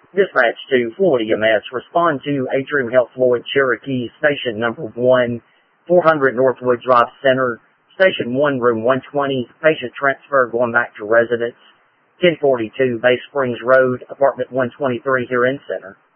Dispatch to Floyd EMS. Respond to Atrium Health Floyd Cherokee, Station number 1, 400 Northwood Drive Center, Station 1, Room 120, patient transfer going back to residence, 1042 Bay Springs Road, Apartment 123 here in Center.